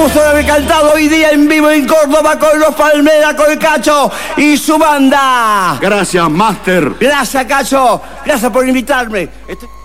gusto de haber cantado hoy día en vivo en Córdoba con los Palmera, con el Cacho y su banda. Gracias, Master. Gracias, Cacho. Gracias por invitarme.